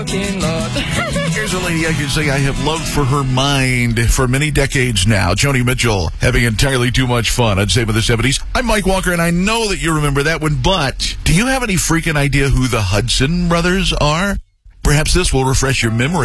Here's a lady I can say I have loved for her mind for many decades now. Joni Mitchell, having entirely too much fun. I'd say by the 70s. I'm Mike Walker, and I know that you remember that one, but do you have any freaking idea who the Hudson brothers are? Perhaps this will refresh your memory.